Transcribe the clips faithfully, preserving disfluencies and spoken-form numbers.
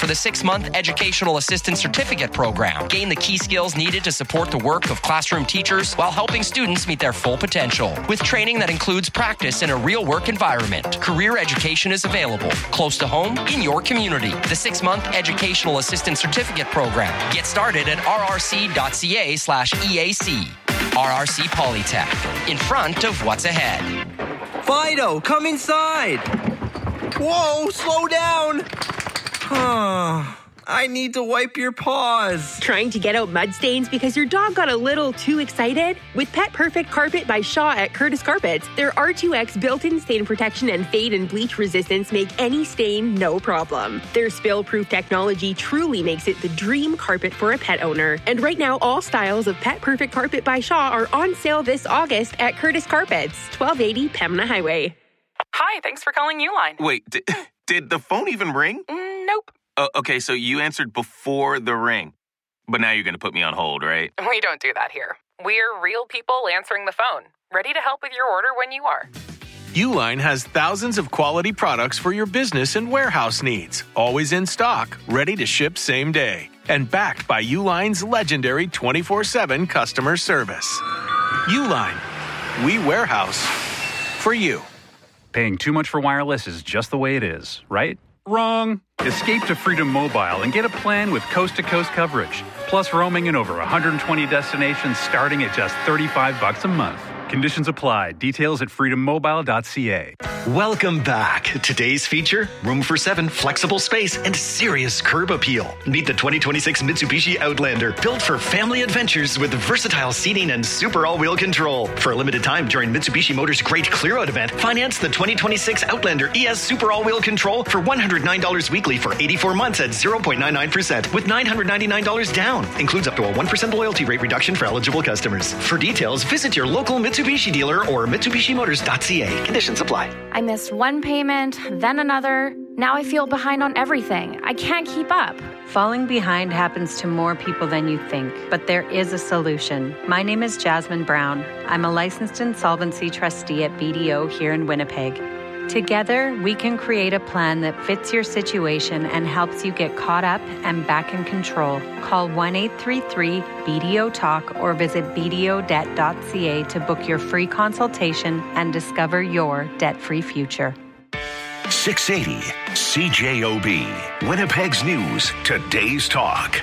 for the six-month Educational Assistant Certificate Program. Gain the key skills needed to support the work of classroom teachers while helping students meet their full potential. With training that includes practice in a real work environment, career education is available close to home in your community. The six-month Educational Assistant Certificate Program. Get started at rrc.ca slash EAC. R R C Polytech, in front of what's ahead. Fido, come inside. Whoa, slow down. I need to wipe your paws. Trying to get out mud stains because your dog got a little too excited? With Pet Perfect Carpet by Shaw at Curtis Carpets, their R two X built-in stain protection and fade and bleach resistance make any stain no problem. Their spill-proof technology truly makes it the dream carpet for a pet owner. And right now, all styles of Pet Perfect Carpet by Shaw are on sale this August at Curtis Carpets, twelve eighty Pembina Highway. Hi, thanks for calling Uline. Wait, did, did the phone even ring? Mm, nope. Uh, okay, so you answered before the ring. But now you're going to put me on hold, right? We don't do that here. We're real people answering the phone, ready to help with your order when you are. Uline has thousands of quality products for your business and warehouse needs, always in stock, ready to ship same day, and backed by Uline's legendary twenty-four seven customer service. Uline, we warehouse for you. Paying too much for wireless is just the way it is, right? Wrong. Escape to Freedom Mobile and get a plan with coast-to-coast coverage, plus roaming in over one hundred twenty destinations starting at just thirty-five bucks a month. Conditions apply. Details at freedom mobile dot c a. Welcome back. Today's feature, room for seven, flexible space, and serious curb appeal. Meet the twenty twenty-six Mitsubishi Outlander, built for family adventures with versatile seating and super all-wheel control. For a limited time during Mitsubishi Motors' Great Clear-Out event, finance the twenty twenty-six Outlander E S Super All-Wheel Control for one hundred nine dollars weekly for eighty-four months at zero point nine nine percent with nine hundred ninety-nine dollars down. Includes up to a one percent loyalty rate reduction for eligible customers. For details, visit your local Mitsubishi dealer or mitsubishi motors dot c a. Conditions apply. I missed one payment, then another. Now I feel behind on everything. I can't keep up. Falling behind happens to more people than you think, but there is a solution. My name is Jasmine Brown. I'm a licensed insolvency trustee at B D O here in Winnipeg. Together, we can create a plan that fits your situation and helps you get caught up and back in control. Call one eight three three B D O talk or visit b d o debt dot c a to book your free consultation and discover your debt-free future. six eighty C J O B, Winnipeg's News, today's talk.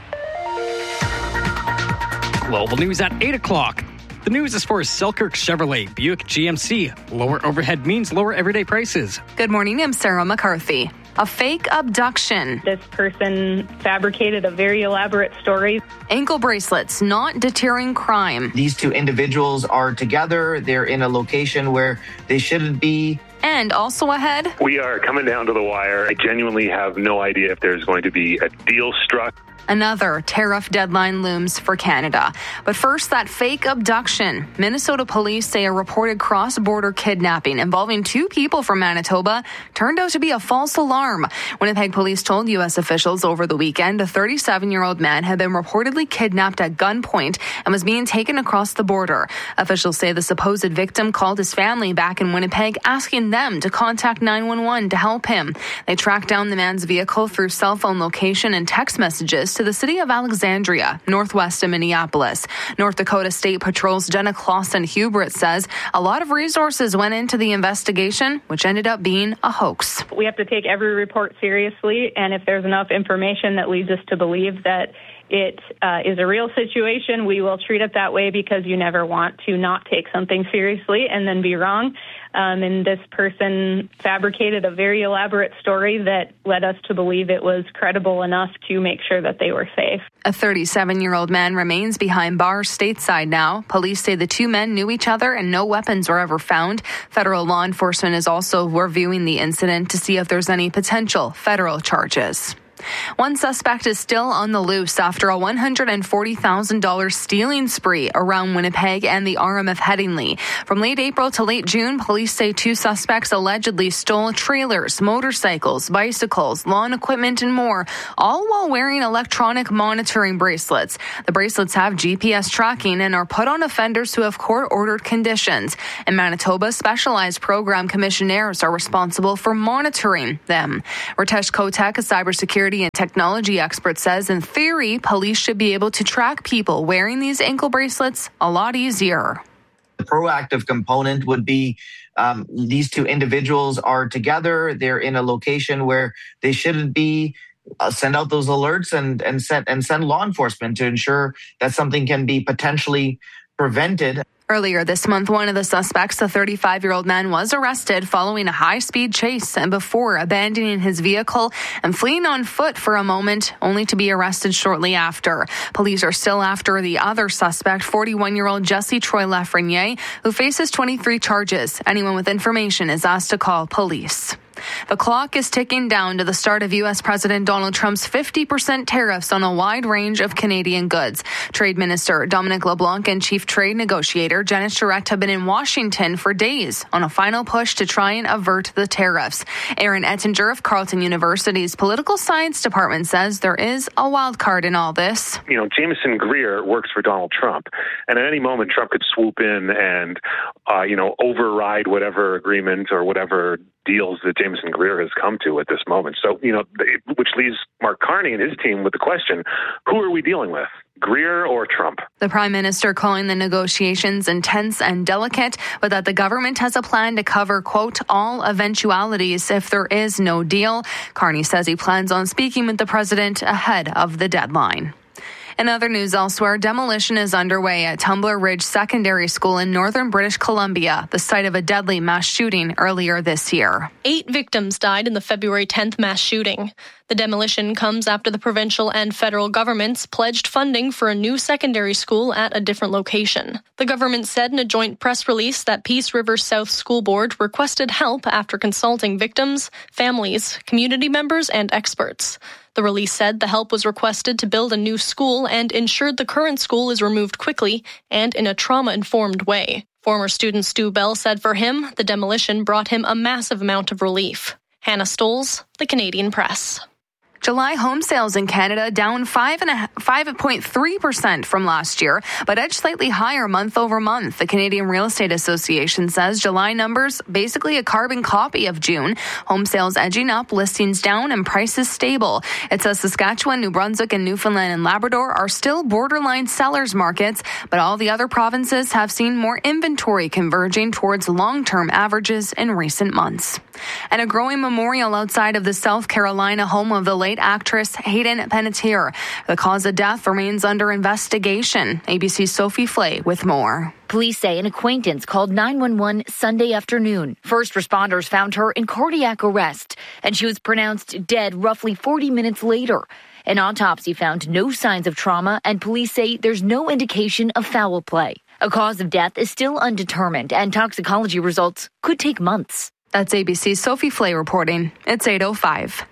Global news at eight o'clock. The news is for Selkirk Chevrolet, Buick G M C. Lower overhead means lower everyday prices. Good morning, I'm Sarah McCarthy. A fake abduction. This person fabricated a very elaborate story. Ankle bracelets, not deterring crime. These two individuals are together. They're in a location where they shouldn't be. And also ahead, we are coming down to the wire. I genuinely have no idea if there's going to be a deal struck. Another tariff deadline looms for Canada. But first, that fake abduction. Minnesota police say a reported cross-border kidnapping involving two people from Manitoba turned out to be a false alarm. Winnipeg police told U S officials over the weekend a thirty-seven-year-old man had been reportedly kidnapped at gunpoint and was being taken across the border. Officials say the supposed victim called his family back in Winnipeg, asking them to contact nine one one to help him. They tracked down the man's vehicle through cell phone location and text messages to the city of Alexandria, northwest of Minneapolis. North Dakota State Patrol's Jenna Clausen-Hubert says a lot of resources went into the investigation, which ended up being a hoax. We have to take every report seriously, and if there's enough information that leads us to believe that it uh, is a real situation, we will treat it that way, because you never want to not take something seriously and then be wrong. Um, and this person fabricated a very elaborate story that led us to believe it was credible enough to make sure that they were safe. A thirty-seven-year-old man remains behind bars stateside now. Police say the two men knew each other and no weapons were ever found. Federal law enforcement is also reviewing the incident to see if there's any potential federal charges. One suspect is still on the loose after a one hundred forty thousand dollars stealing spree around Winnipeg and the R M F Headingley. From late April to late June, police say two suspects allegedly stole trailers, motorcycles, bicycles, lawn equipment, and more, all while wearing electronic monitoring bracelets. The bracelets have G P S tracking and are put on offenders who have court-ordered conditions. In Manitoba, specialized program commissionaires are responsible for monitoring them. Ritesh Kotek, a cybersecurity security and technology expert says in theory, police should be able to track people wearing these ankle bracelets a lot easier. The proactive component would be um, these two individuals are together. They're in a location where they shouldn't be. Uh, send out those alerts and and send and send law enforcement to ensure that something can be potentially prevented. Earlier this month, one of the suspects, a thirty-five-year-old man, was arrested following a high-speed chase and before abandoning his vehicle and fleeing on foot for a moment, only to be arrested shortly after. Police are still after the other suspect, forty-one-year-old Jesse Troy Lafreniere, who faces twenty-three charges. Anyone with information is asked to call police. The clock is ticking down to the start of U S. President Donald Trump's fifty percent tariffs on a wide range of Canadian goods. Trade Minister Dominic LeBlanc and Chief Trade Negotiator Janet Charette have been in Washington for days on a final push to try and avert the tariffs. Aaron Ettinger of Carleton University's Political Science Department says there is a wild card in all this. You know, Jameson Greer works for Donald Trump, and at any moment Trump could swoop in and, uh, you know, override whatever agreement or whatever deals that Jameson Greer has come to at this moment. So, you know, which leaves Mark Carney and his team with the question, who are we dealing with, Greer or Trump? The Prime Minister calling the negotiations intense and delicate, but that the government has a plan to cover, quote, all eventualities if there is no deal. Carney says he plans on speaking with the president ahead of the deadline. In other news elsewhere, demolition is underway at Tumbler Ridge Secondary School in northern British Columbia, the site of a deadly mass shooting earlier this year. Eight victims died in the February tenth mass shooting. The demolition comes after the provincial and federal governments pledged funding for a new secondary school at a different location. The government said in a joint press release that Peace River South School Board requested help after consulting victims, families, community members, and experts. The release said the help was requested to build a new school and ensured the current school is removed quickly and in a trauma-informed way. Former student Stu Bell said for him, the demolition brought him a massive amount of relief. Hannah Stoles, The Canadian Press. July home sales in Canada down five point three percent from last year, but edged slightly higher month over month. The Canadian Real Estate Association says July numbers basically a carbon copy of June. Home sales edging up, listings down, and prices stable. It says Saskatchewan, New Brunswick, and Newfoundland and Labrador are still borderline sellers markets, but all the other provinces have seen more inventory converging towards long-term averages in recent months. And a growing memorial outside of the South Carolina home of the late actress Hayden Panettiere. The cause of death remains under investigation. A B C's Sophie Flay with more. Police say an acquaintance called nine one one Sunday afternoon. First responders found her in cardiac arrest, and she was pronounced dead roughly forty minutes later. An autopsy found no signs of trauma, and police say there's no indication of foul play. A cause of death is still undetermined, and toxicology results could take months. That's A B C's Sophie Flay reporting. It's eight oh five.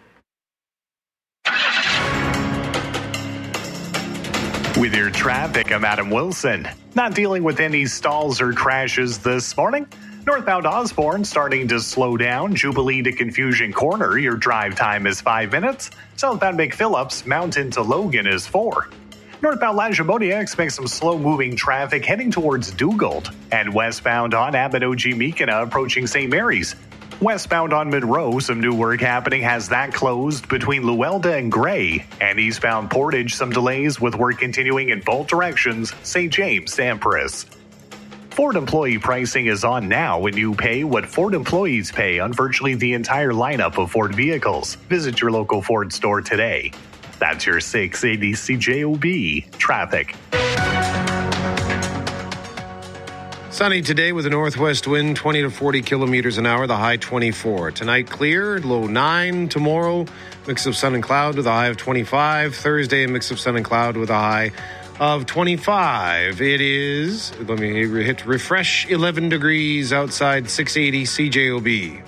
With your traffic, I'm Adam Wilson. Not dealing with any stalls or crashes this morning. Northbound Osborne starting to slow down. Jubilee to Confusion Corner, your drive time is five minutes. Southbound McPhillips, Mountain to Logan is four. Northbound Lagimodiere expects some slow-moving traffic heading towards Dugald. And westbound on Abinogi-Mekina approaching Saint Mary's. Westbound on Monroe, some new work happening has that closed between Luelda and Gray. And eastbound Portage, some delays with work continuing in both directions, Saint James to Empress. Ford employee pricing is on now when you pay what Ford employees pay on virtually the entire lineup of Ford vehicles. Visit your local Ford store today. That's your six eighty C J O B traffic. Sunny today with a northwest wind, twenty to forty kilometers an hour, the high twenty-four. Tonight clear, low nine. Tomorrow, mix of sun and cloud with a high of twenty-five. Thursday, a mix of sun and cloud with a high of twenty-five. It is, let me hit refresh, eleven degrees outside, six eighty C J O B.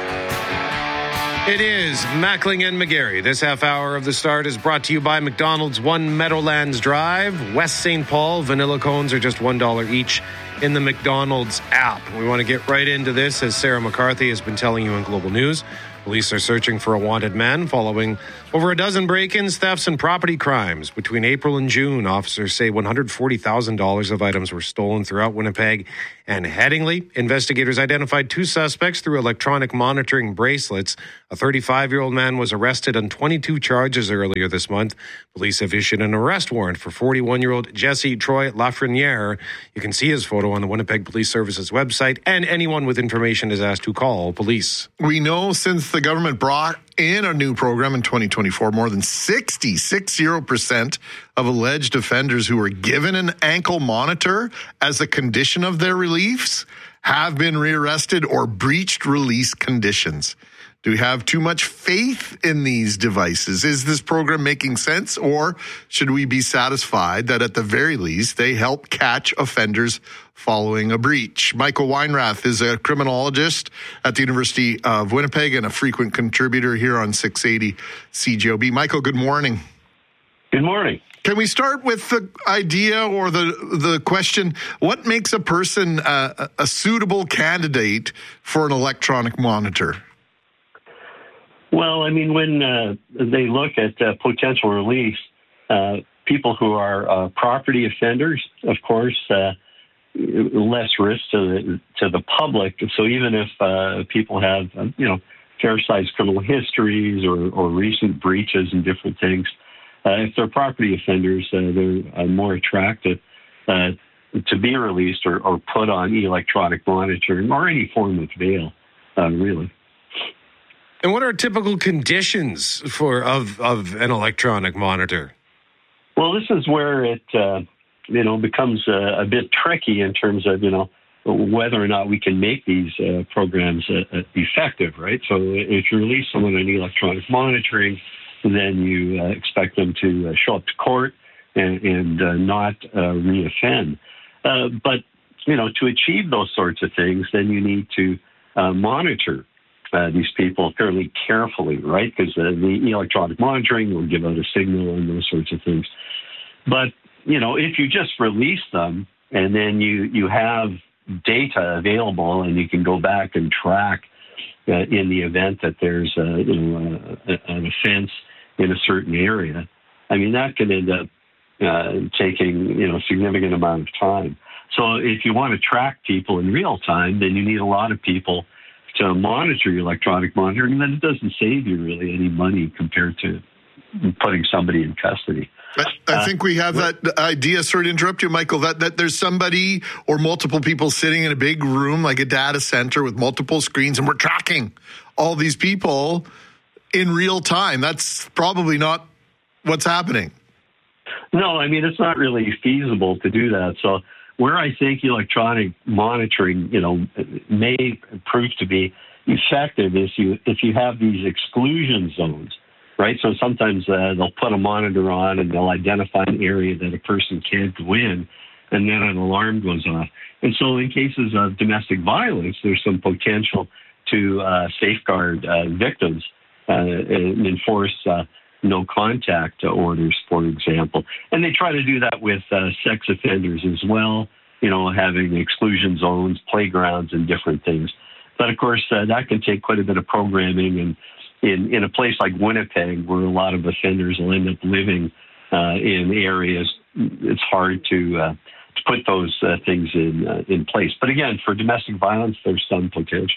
It is Mackling and McGarry. This half hour of the start is brought to you by McDonald's One Meadowlands Drive. West Saint Paul, vanilla cones are just one dollar each in the McDonald's app. We want to get right into this, as Sarah McCarthy has been telling you in Global News. Police are searching for a wanted man following over a dozen break-ins, thefts, and property crimes. Between April and June, officers say one hundred forty thousand dollars of items were stolen throughout Winnipeg and Headingley. Investigators identified two suspects through electronic monitoring bracelets. A thirty-five-year-old man was arrested on twenty-two charges earlier this month. Police have issued an arrest warrant for forty-one-year-old Jesse Troy Lafreniere. You can see his photo on the Winnipeg Police Services website, and anyone with information is asked to call police. We know since the government brought in a new program in twenty twenty-four, more than sixty, sixty percent of alleged offenders who were given an ankle monitor as a condition of their release have been rearrested or breached release conditions. Do we have too much faith in these devices? Is this program making sense, or should we be satisfied that at the very least they help catch offenders following a breach? Michael Weinrath is a criminologist at the University of Winnipeg and a frequent contributor here on six eighty C J O B. Michael, good morning. Good morning. Can we start with the idea or the the question, what makes a person uh, a suitable candidate for an electronic monitor? Well, I mean, when uh, they look at uh, potential release, uh, people who are uh, property offenders, of course, uh, less risk to the, to the public. So even if uh, people have, uh, you know, fair-sized criminal histories or, or recent breaches and different things, uh, if they're property offenders, uh, they're uh, more attractive uh, to be released or, or put on electronic monitoring or any form of bail, uh, really. And what are typical conditions for of, of an electronic monitor? Well, this is where it, uh, you know, becomes uh, a bit tricky in terms of, you know, whether or not we can make these uh, programs uh, effective, right? So if you release someone on electronic monitoring, then you uh, expect them to uh, show up to court and, and uh, not uh, reoffend. Uh, but, you know, to achieve those sorts of things, then you need to uh, monitor Uh, these people fairly carefully, right? Because uh, the electronic monitoring will give out a signal and those sorts of things. But, you know, if you just release them and then you, you have data available and you can go back and track uh, in the event that there's a, you know, a, a, an offense in a certain area, I mean, that can end up uh, taking, you know, a significant amount of time. So if you want to track people in real time, then you need a lot of people to monitor your electronic monitoring, and then it doesn't save you really any money compared to putting somebody in custody. I, I think we have that idea, sorry to interrupt you, Michael, that, that there's somebody or multiple people sitting in a big room like a data center with multiple screens, and we're tracking all these people in real time. That's probably not what's happening. No, I mean, it's not really feasible to do that. So where I think electronic monitoring, you know, may prove to be effective is you if you have these exclusion zones, right? So sometimes uh, they'll put a monitor on and they'll identify an area that a person can't go in, and then an alarm goes off. And so in cases of domestic violence, there's some potential to uh, safeguard uh, victims uh, and enforce uh, no contact orders, for example. And they try to do that with uh, sex offenders as well, you know, having exclusion zones, playgrounds, and different things. But of course, uh, that can take quite a bit of programming. And in, in a place like Winnipeg, where a lot of offenders will end up living uh, in areas, it's hard to uh, to put those uh, things in uh, in place. But again, for domestic violence, there's some potential.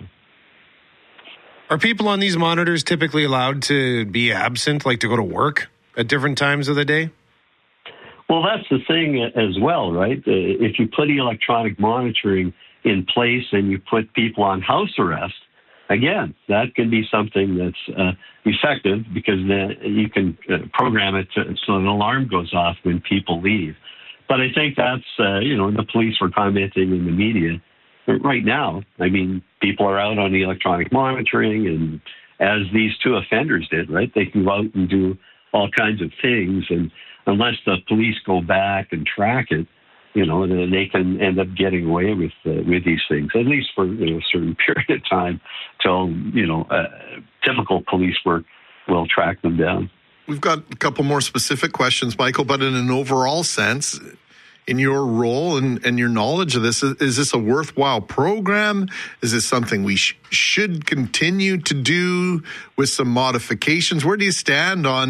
Are people on these monitors typically allowed to be absent, like to go to work at different times of the day? Well, that's the thing as well, right? If you put electronic monitoring in place and you put people on house arrest, again, that can be something that's uh, effective because then you can uh, program it to, so an alarm goes off when people leave. But I think that's, uh, you know, the police were commenting in the media. Right now, I mean, people are out on the electronic monitoring, and as these two offenders did, right, they can go out and do all kinds of things, and unless the police go back and track it, you know, then they can end up getting away with uh, with these things, at least for, you know, a certain period of time, till, you know, uh, typical police work will track them down. We've got a couple more specific questions, Michael, but in an overall sense, in your role and, and your knowledge of this, is, is this a worthwhile program? Is this something we sh- should continue to do with some modifications? Where do you stand on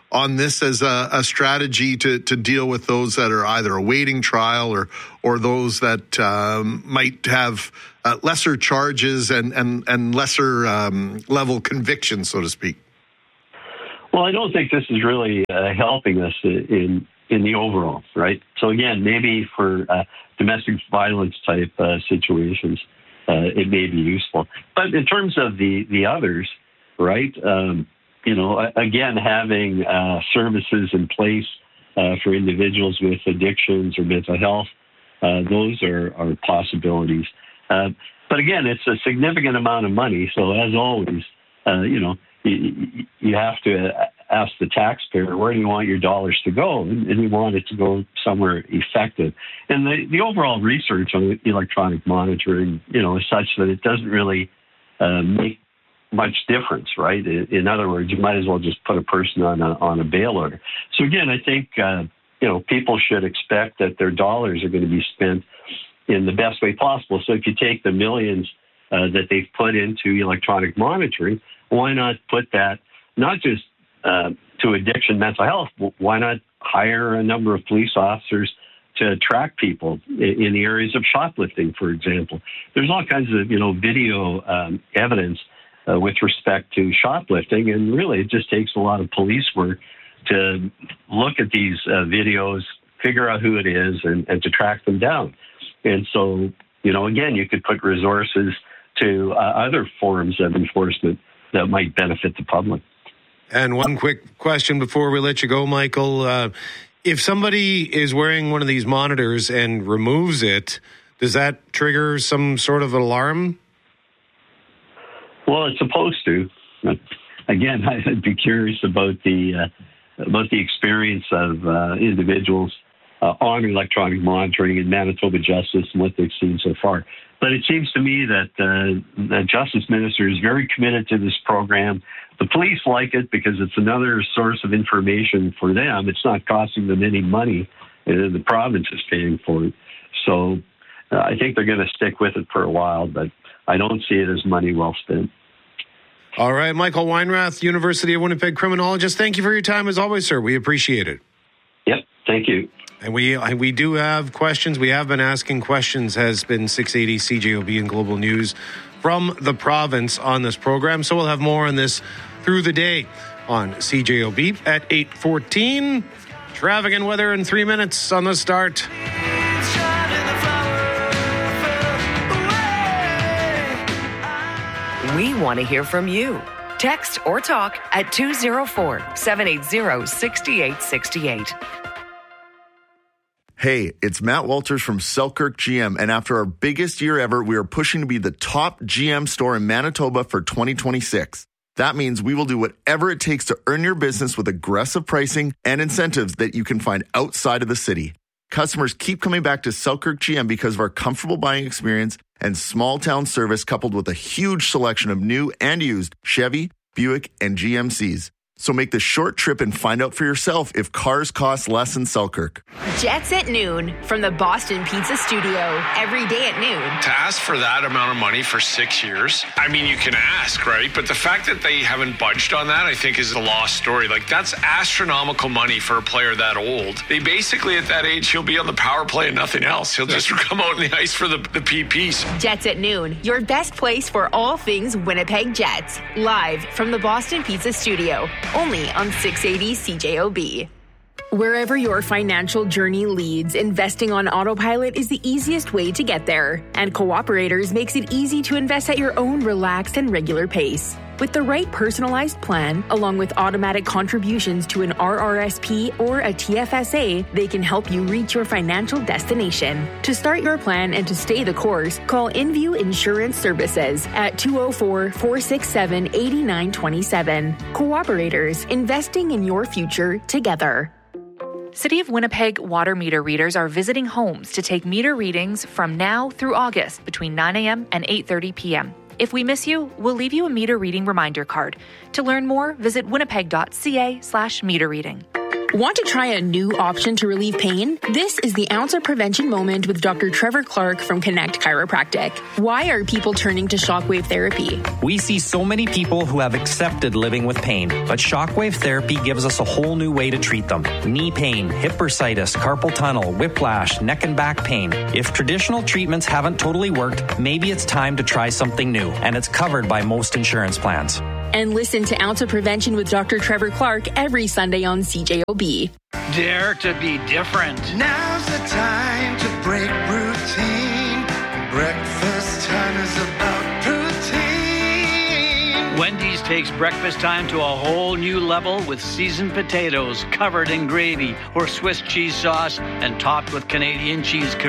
on this as a, a strategy to, to deal with those that are either awaiting trial or or those that um, might have uh, lesser charges and, and, and lesser um, level convictions, so to speak? Well, I don't think this is really uh, helping us in in the overall, right? So again, maybe for uh, domestic violence type uh, situations, uh, it may be useful. But in terms of the, the others, right, um, you know, again, having uh, services in place uh, for individuals with addictions or mental health, uh, those are, are possibilities. Uh, but again, it's a significant amount of money. So as always, uh, you know, you, you have to ask the taxpayer, where do you want your dollars to go? And you want it to go somewhere effective. And the, the overall research on electronic monitoring, you know, is such that it doesn't really uh, make much difference, right? In other words, you might as well just put a person on a, on a bail order. So again, I think, uh, you know, people should expect that their dollars are going to be spent in the best way possible. So if you take the millions uh, that they've put into electronic monitoring, why not put that not just uh, to addiction, mental health, why not hire a number of police officers to track people in, in the areas of shoplifting, for example? There's all kinds of, you know, video um, evidence uh, with respect to shoplifting, and really it just takes a lot of police work to look at these uh, videos, figure out who it is, and, and to track them down. And so, you know, again, you could put resources to uh, other forms of enforcement that might benefit the public. And one quick question before we let you go, Michael. Uh, if somebody is wearing one of these monitors and removes it, does that trigger some sort of alarm? Well, it's supposed to. Again, I'd be curious about the uh, about the experience of uh, individuals uh, on electronic monitoring in Manitoba Justice and what they've seen so far. But it seems to me that uh, the Justice Minister is very committed to this program. The police like it because it's another source of information for them. It's not costing them any money. Uh, the province is paying for it. So uh, I think they're going to stick with it for a while, but I don't see it as money well spent. All right, Michael Weinrath, University of Winnipeg criminologist. Thank you for your time as always, sir. We appreciate it. Yep, thank you. And we we do have questions. We have been asking questions, has been six eighty C J O B and Global News from the province on this program. So we'll have more on this through the day on C J O B at eight fourteen. Traffic and weather in three minutes on the start. We want to hear from you. Text or talk at two oh four, seven eight zero, six eight six eight. Hey, it's Matt Walters from Selkirk G M, and after our biggest year ever, we are pushing to be the top G M store in Manitoba for twenty twenty-six. That means we will do whatever it takes to earn your business with aggressive pricing and incentives that you can find outside of the city. Customers keep coming back to Selkirk G M because of our comfortable buying experience and small town service, coupled with a huge selection of new and used Chevy, Buick, and G M Cs. So make the short trip and find out for yourself if cars cost less in Selkirk. Jets at noon from the Boston Pizza Studio. Every day at noon. To ask for that amount of money for six years, I mean, you can ask, right? But the fact that they haven't budged on that, I think, is a lost story. Like, that's astronomical money for a player that old. They basically, at that age, he'll be on the power play and nothing else. He'll just come out in the ice for the, the P Ps. Jets at noon, your best place for all things Winnipeg Jets. Live from the Boston Pizza Studio. Only on six eighty C J O B. Wherever your financial journey leads, investing on autopilot is the easiest way to get there. And Cooperators makes it easy to invest at your own relaxed and regular pace. With the right personalized plan, along with automatic contributions to an R R S P or a T F S A, they can help you reach your financial destination. To start your plan and to stay the course, call InView Insurance Services at two oh four, four six seven, eight nine two seven. Cooperators, investing in your future together. City of Winnipeg water meter readers are visiting homes to take meter readings from now through August between nine a.m. and eight thirty p.m. If we miss you, we'll leave you a meter reading reminder card. To learn more, visit winnipeg.ca slash meter reading. Want to try a new option to relieve pain? This is the Ounce of Prevention Moment with Doctor Trevor Clark from Connect Chiropractic. Why are people turning to shockwave therapy? We see so many people who have accepted living with pain, but shockwave therapy gives us a whole new way to treat them. Knee pain, hip bursitis, carpal tunnel, whiplash, neck and back pain. If traditional treatments haven't totally worked, maybe it's time to try something new, and it's covered by most insurance plans. And listen to Ounce of Prevention with Doctor Trevor Clark every Sunday on C J O B. Dare to be different. Now's the time to break routine. Breakfast time is about protein. Wendy's takes breakfast time to a whole new level with seasoned potatoes covered in gravy or Swiss cheese sauce and topped with Canadian cheese curd.